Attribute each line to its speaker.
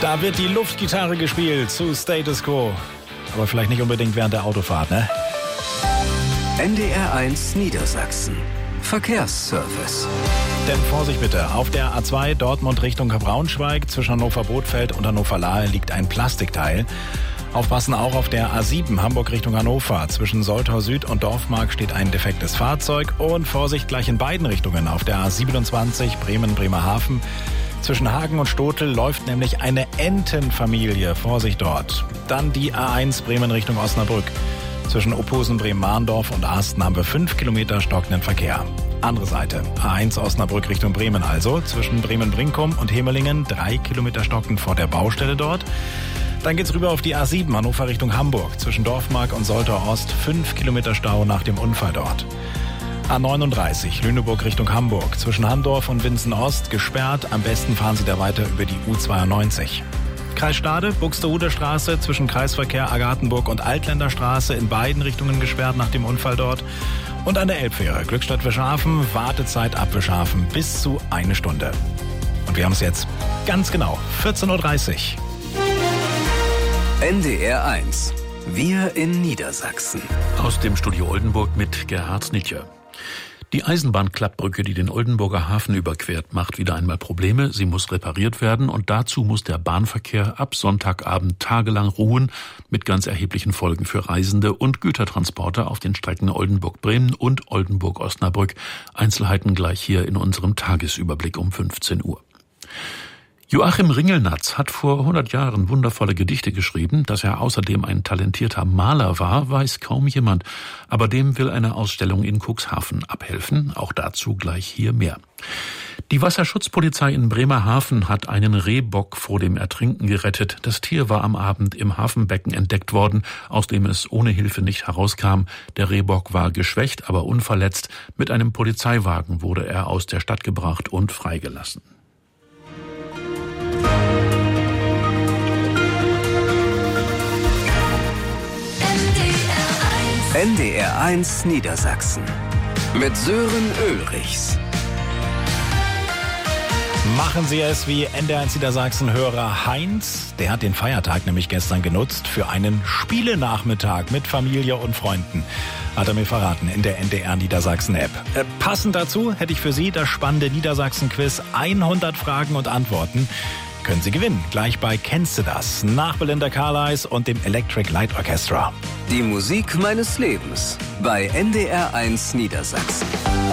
Speaker 1: Da wird die Luftgitarre gespielt zu Status Quo. Aber vielleicht nicht unbedingt während der Autofahrt, ne?
Speaker 2: NDR 1 Niedersachsen. Verkehrsservice.
Speaker 1: Denn Vorsicht bitte, auf der A2 Dortmund Richtung Braunschweig zwischen Hannover-Bothfeld und Hannover-Lahe liegt ein Plastikteil. Aufpassen auch auf der A7 Hamburg Richtung Hannover. Zwischen Soltau Süd und Dorfmark steht ein defektes Fahrzeug. Und Vorsicht gleich in beiden Richtungen. Auf der A27 Bremen-Bremerhaven. Zwischen Hagen und Stotel läuft nämlich eine Entenfamilie. Vorsicht dort. Dann die A1 Bremen Richtung Osnabrück. Zwischen Opposen, Bremen-Mahndorf und Arsten haben wir 5 Kilometer stockenden Verkehr. Andere Seite, A1 Osnabrück Richtung Bremen also. Zwischen Bremen-Brinkum und Hemelingen 3 Kilometer stockend vor der Baustelle dort. Dann geht's rüber auf die A7 Hannover Richtung Hamburg. Zwischen Dorfmark und Soltau Ost 5 Kilometer Stau nach dem Unfall dort. A39 Lüneburg Richtung Hamburg. Zwischen Handorf und Winsen Ost gesperrt. Am besten fahren Sie da weiter über die U92. Kreis Stade, Buxtehuder Straße zwischen Kreisverkehr Agathenburg und Altländer Straße in beiden Richtungen gesperrt nach dem Unfall dort. Und an der Elbfähre Glückstadt-Wischhafen, Wartezeit ab Wischhafen bis zu 1 Stunde. Und wir haben es jetzt ganz genau, 14.30 Uhr.
Speaker 2: NDR 1. Wir in Niedersachsen.
Speaker 3: Aus dem Studio Oldenburg mit Gerhard Snitcher. Die Eisenbahnklappbrücke, die den Oldenburger Hafen überquert, macht wieder einmal Probleme. Sie muss repariert werden und dazu muss der Bahnverkehr ab Sonntagabend tagelang ruhen, mit ganz erheblichen Folgen für Reisende und Gütertransporter auf den Strecken Oldenburg-Bremen und Oldenburg-Osnabrück. Einzelheiten gleich hier in unserem Tagesüberblick um 15 Uhr. Joachim Ringelnatz hat vor 100 Jahren wundervolle Gedichte geschrieben. Dass er außerdem ein talentierter Maler war, weiß kaum jemand. Aber dem will eine Ausstellung in Cuxhaven abhelfen. Auch dazu gleich hier mehr. Die Wasserschutzpolizei in Bremerhaven hat einen Rehbock vor dem Ertrinken gerettet. Das Tier war am Abend im Hafenbecken entdeckt worden, aus dem es ohne Hilfe nicht herauskam. Der Rehbock war geschwächt, aber unverletzt. Mit einem Polizeiwagen wurde er aus der Stadt gebracht und freigelassen.
Speaker 2: NDR 1 Niedersachsen mit Sören Ulrichs.
Speaker 1: Machen Sie es wie NDR 1 Niedersachsen-Hörer Heinz. Der hat den Feiertag nämlich gestern genutzt für einen Spielenachmittag mit Familie und Freunden. Hat er mir verraten in der NDR Niedersachsen-App. Passend dazu hätte ich für Sie das spannende Niedersachsen-Quiz 100 Fragen und Antworten. Können Sie gewinnen, gleich bei Kennst du das? Nach Belinda Carlisle und dem Electric Light Orchestra.
Speaker 2: Die Musik meines Lebens bei NDR 1 Niedersachsen.